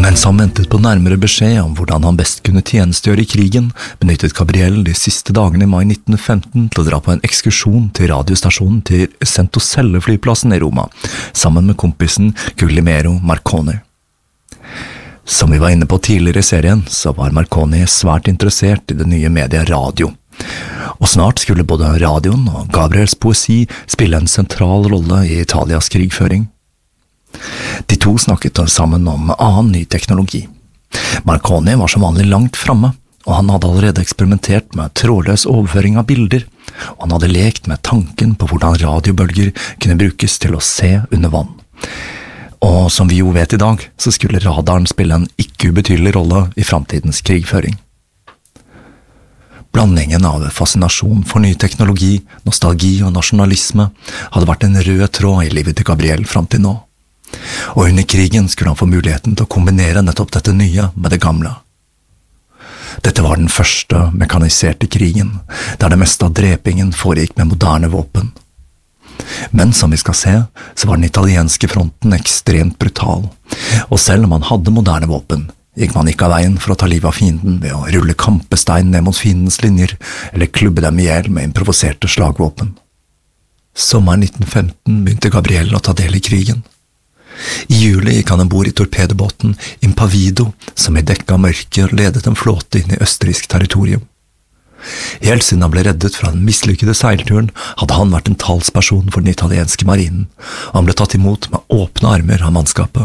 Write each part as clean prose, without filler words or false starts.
Mens han ventet på nærmere beskjed om hvordan han best kunne tjenestegjøre i krigen, benyttet Gabriel de siste dagene i mai 1915 til å dra på en ekskursjon til radiostasjonen til Centocelle-flyplassen i Roma, sammen med kompisen Guglielmo Marconi. Som vi var inne på tidligere i serien, så var Marconi svært interessert i det nye mediet radio. Og snart skulle både radioen og Gabriels poesi spille en sentral rolle i Italias krigføring. De to snakket sammen om annen ny teknologi. Marconi var som vanlig langt fremme, og han hadde allerede eksperimentert med trådløs overføring av bilder, og han hadde lekt med tanken på hvordan radiobølger kunne brukes til å se under vann. Og som vi jo vet i dag, så skulle radaren spille en ikke ubetydelig rolle i fremtidens krigføring. Blandingen av fascinasjon for ny teknologi, nostalgi og nasjonalisme hadde vært en rød tråd i livet til Gabriel frem til nå. Og under krigen skulle han få muligheten til å kombinere nettopp dette nye med det gamle. Dette var den første mekaniserte krigen, der det meste av drepingen foregikk med moderne våpen. Men som vi skal se, så var den italienske fronten ekstremt brutal, og selv om man hadde moderne våpen, gikk man ikke av veien for å ta livet av fienden ved å rulle kampestein ned mot fiendens linjer, eller klubbe dem ihjel med improviserte slagvåpen. Sommeren 1915 begynte Gabriel å ta del i krigen. I juli gikk han ombord i torpedobåten Impavido, som i dekka mørker ledet en flåte inn i østerriksk territorium. Helt siden han ble reddet fra den mislykkede seilturen, hadde han vært en talsperson for den italienske marinen, og han ble tatt imot med åpne armer av mannskapet.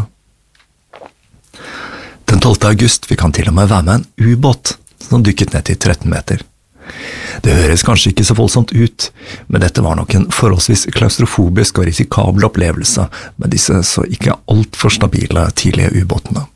Den 12. august fikk han til og med være med en ubåt, som dykket ned til 13 meter. Det høres kanskje ikke så voldsomt ut, men dette var nok en forholdsvis klaustrofobisk og risikabel opplevelse med disse så ikke alt for stabile tidlige ubåtene.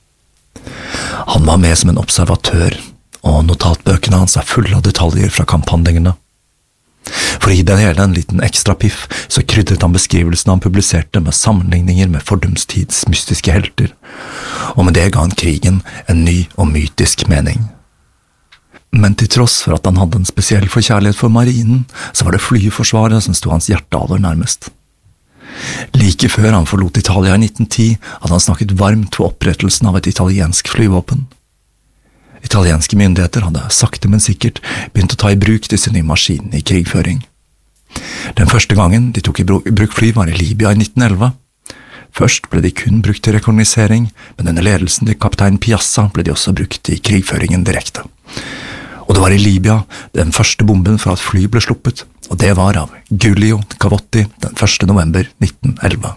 Han var med som en observatør, og notatbøkene hans er fulle av detaljer fra kamphandlingene. For å gi den hele en liten ekstra piff, så krydret han beskrivelsen han publiserte med sammenligninger med fordumstids mystiske helter, og med det ga han krigen en ny og mytisk mening. Men til tross for at han hadde en spesiell forkjærlighet for marinen, så var det flyforsvaret som stod hans hjerte aller nærmest. Like før han forlot Italia i 1910, hadde han snakket varmt for opprettelsen av et italiensk flyvåpen. Italienske myndigheter hadde sakte men sikkert begynt å ta i bruk disse nye maskinene i krigføring. Den første gangen de tok i bruk fly var i Libya i 1911. Først ble de kun brukt til rekognosering, men under ledelsen til kaptein Piazza ble de også brukt i krigføringen direkte. Og det var i Libya den første bomben fra et fly ble sluppet, og det var av Giulio Cavotti den 1. november 1911.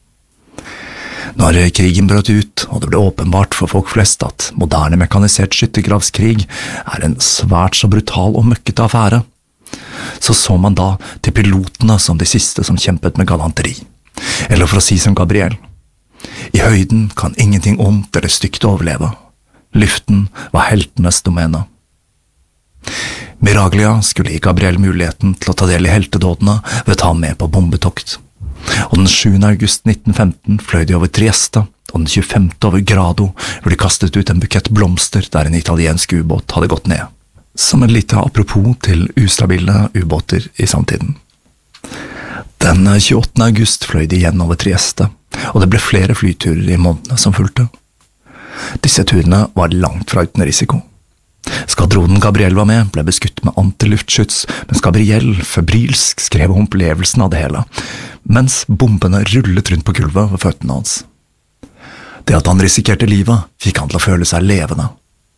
Når krigen brøt ut, og det ble åpenbart for folk flest at moderne mekanisert skyttergravskrig er en svært så brutal og møkkete affære, så man da til pilotene som de siste som kjempet med galanteri. Eller for å si som Gabriel, i høyden kan ingenting ondt eller stygt overleve. Luften var heltenes domene. Miraglia skulle gi Gabriel muligheten til å ta del i heltedådene ved å ta ham med på bombetokt. Og den 7. august 1915 fløy de over Trieste, og den 25. over Grado, hvor de kastet ut en bukett blomster der en italiensk ubåt hadde gått ned. Som en lite apropos til ustabile ubåter i samtiden. Den 28. august fløy de igjen over Trieste, og det ble flere flyturer i månedene som fulgte. Disse turene var langt fra uten risiko. Skadronen Gabriel var med, ble beskutt med antiluftskyts, mens Gabriel febrilsk skrev om opplevelsen av det hele, mens bombene rullet rundt på gulvet ved føttene hans. Det at han risikerte livet, fikk han til å føle seg levende.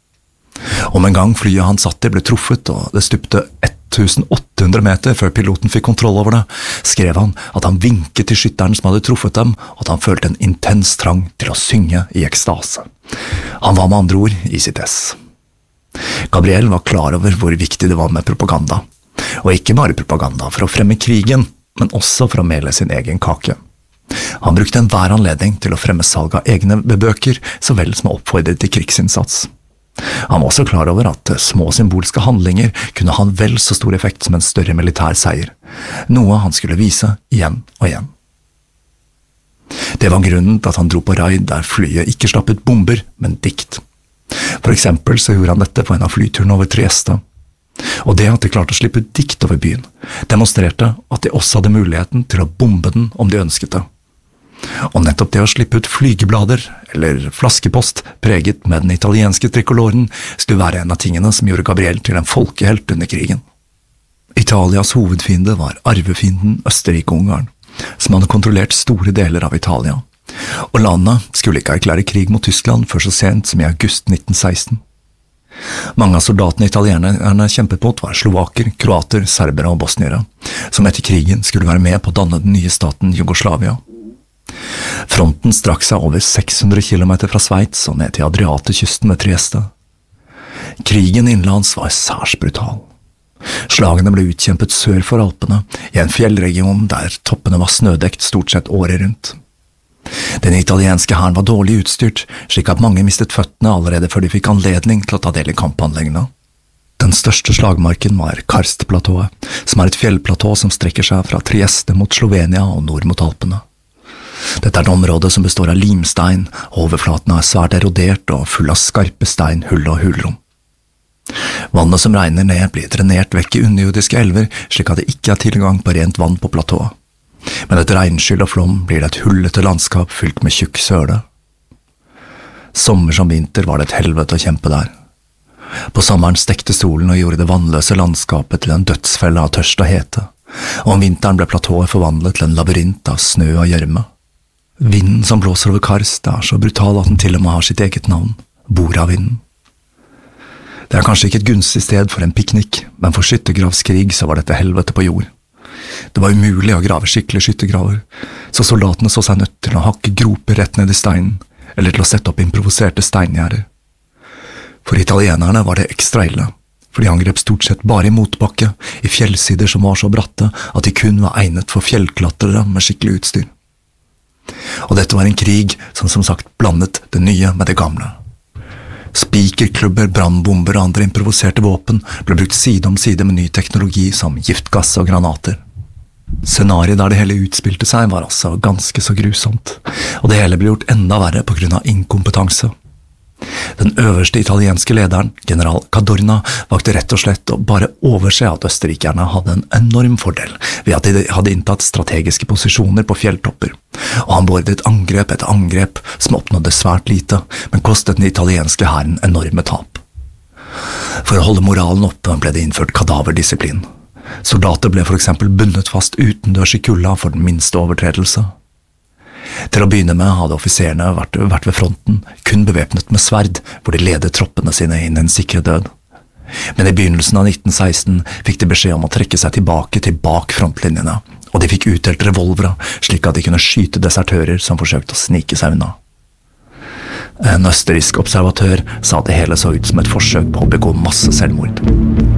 Om en gang flyet han satt i ble truffet, og det stupte 1800 meter før piloten fikk kontroll over det, skrev han at han vinket til skytteren som hadde truffet dem, og at han følte en intens trang til å synge i ekstase. Han var med andre ord i sitt ess. Gabriel var klar over hvor viktig det var med propaganda, og ikke bare propaganda for å fremme krigen, men også for å mele sin egen kake. Han brukte enhver anledning til å fremme salg av egne bøker, så vel som å oppfordre til krigsinnsats. Han var også klar over at små symbolske handlinger kunne ha en vel så stor effekt som en større militær seier, noe han skulle vise igjen og igjen. Det var grunnen til at han dro på raid der flyet ikke slapp ut bomber, men dikt. For eksempel så gjorde han dette på en av flyturene over Trieste, og det at de klarte å slippe ut dikt over byen, demonstrerte at de også hadde muligheten til å bombe den om de ønsket det. og nettopp det å slippe ut flygeblader, eller flaskepost, preget med den italienske trikoloren, skulle være en av tingene som gjorde Gabriel til en folkehelt under krigen. Italias hovedfiende var arvefienden Østerrike-Ungarn, som hadde kontrollert store deler av Italia, og landet skulle ikke erklære krig mot Tyskland før så sent som i august 1916. Mange av soldatene italienerne kjempet mot var slovaker, kroater, serbere og bosniere, som etter krigen skulle være med på å danne den nye staten Jugoslavia. Fronten strakk seg over 600 kilometer fra Sveits og ned til Adriatekysten ved Trieste. Krigen innenlands var særs brutal. Slagene ble utkjempet sør for Alpene, i en fjellregion der toppene var snødekt stort sett året rundt. Den italienske hæren var dårlig utstyrt, slik at mange mistet føttene allerede før de fikk anledning til å ta del i kampanleggene. Den største slagmarken var Karstplatået, som er et fjellplatå som strekker seg fra Trieste mot Slovenia og nord mot Alpene. Dette er et område som består av limstein, og overflaten er svært erodert og full av skarpe stein, hull og hulrom. Vannet som regner ned blir drenert vekk i underjordiske elver, slik at det ikke er tilgang på rent vann på platået. Men etter regnskyll og flom blir det et hullete landskap fylt med tjukk søle. Sommer som vinter var det et helvete å kjempe der. På sommeren stekte solen og gjorde det vannløse landskapet til en dødsfelle av tørst og hete, og om vinteren ble platået forvandlet til en labyrint av snø og gjørme. Vinden som blåser over Karst er så brutal at den til og med har sitt eget navn, Boravinden. Det er kanskje ikke et gunstig sted for en piknik, men for skyttergravskrig så var dette helvete på jord. Det var umulig å grave skikkelige skyttergraver, så soldatene så seg nødt til å hakke groper rett ned i steinen, eller til å sette opp improviserte steingjerder. For italienerne var det ekstra ille, for de angrep stort sett bare i motbakke, i fjellsider som var så bratte at de kun var egnet for fjellklatrere med skikkelig utstyr. Og dette var en krig som sagt blandet det nye med det gamle. Spikerklubber, brannbomber og andre improviserte våpen ble brukt side om side med ny teknologi som giftgass og granater. Scenariet der det hele utspilte seg var altså ganske så grusomt, og det hele ble gjort enda verre på grunn av inkompetanse. Den øverste italienske lederen, general Cadorna, valgte rett og slett å bare overse at østerrikerne hadde en enorm fordel ved at de hadde inntatt strategiske posisjoner på fjelltopper, og han beordret angrep etter angrep som oppnådde svært lite, men kostet den italienske hæren enorme tap. For å holde moralen oppe ble det innført kadaverdisiplin. Soldater ble for eksempel bundet fast utendørs i kulda for den minste overtredelse. Til å begynne med hadde offiserene vært ved fronten, kun bevæpnet med sverd, hvor de ledet troppene sine inn i en sikre død. Men i begynnelsen av 1916 fikk de beskjed om å trekke seg tilbake til bak frontlinjene, og de fikk utdelt revolvere, slik at de kunne skyte desertører som forsøkte å snike seg unna. En østerriksk observatør sa at det hele så ut som et forsøk på å begå masse selvmord.